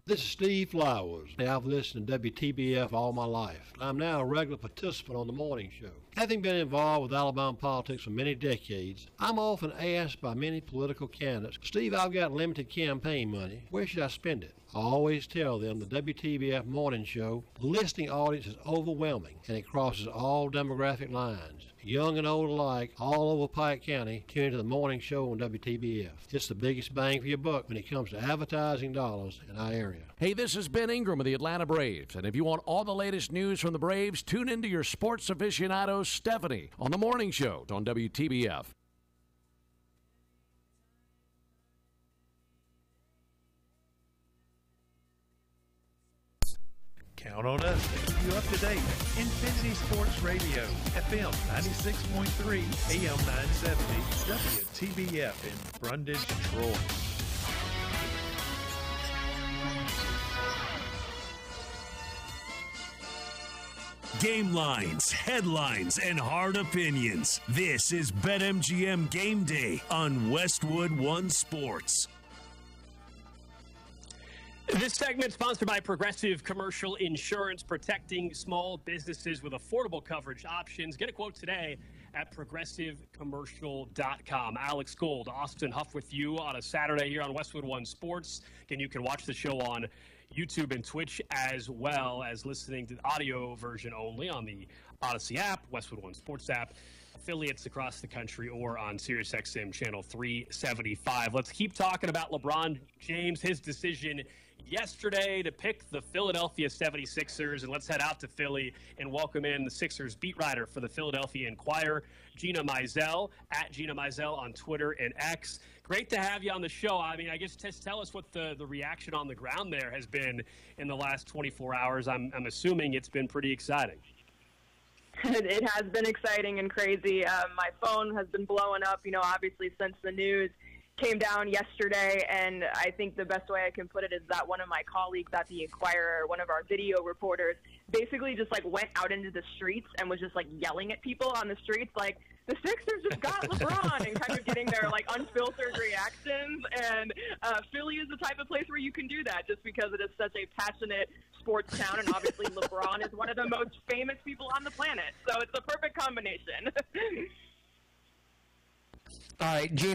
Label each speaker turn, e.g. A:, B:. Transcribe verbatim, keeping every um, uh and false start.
A: This is Steve Flowers. I've listened to W T B F all my life. I'm now a regular participant on the morning show. Having been involved with Alabama politics for many decades, I'm often asked by many political candidates, Steve, I've got limited campaign money. Where should I spend it? I always tell them the W T B F morning show listening audience is overwhelming, and it crosses all demographic lines. Young and old alike, all over Pike County, tune into the morning show on W T B F. It's the biggest bang for your buck when it comes to advertising dollars in our area.
B: Hey, this is Ben Ingram of the Atlanta Braves, and if you want all the latest news from the Braves, tune into your sports aficionado, Stephanie, on the morning show on W T B F.
C: Count on us to keep you up to date. Infinity Sports Radio, F M ninety-six point three, A M nine seventy, W T B F in Brundage, Troy.
D: Game lines, headlines, and hard opinions. This is BetMGM Game Day on Westwood One Sports.
E: This segment sponsored by Progressive Commercial Insurance, protecting small businesses with affordable coverage options. Get a quote today at progressive commercial dot com. Alex Gold, Austin Huff with you on a Saturday here on Westwood One Sports. Again, you can watch the show on YouTube and Twitch, as well as listening to the audio version only on the Odyssey app, Westwood One Sports app, affiliates across the country, or on SiriusXM channel three seventy-five. Let's keep talking about LeBron James, his decision yesterday to pick the Philadelphia seventy-sixers, and let's head out to Philly and welcome in the Sixers beat writer for the Philadelphia Inquirer, Gina Mizell, at Gina Mizell on Twitter and X. Great to have you on the show. I mean, I guess just tell us what the, the reaction on the ground there has been in the last twenty-four hours. I'm, I'm assuming it's been pretty exciting.
F: It has been exciting and crazy. Um, my phone has been blowing up, you know, obviously since the news came down yesterday, and I think the best way I can put it is that one of my colleagues at the Inquirer, one of our video reporters, basically just like went out into the streets and was just like yelling at people on the streets like, the Sixers just got LeBron, and kind of getting their like unfiltered reactions. And uh, Philly is the type of place where you can do that just because it is such a passionate sports town, and obviously LeBron is one of the most famous people on the planet. So it's a perfect combination.
G: All right, Gina.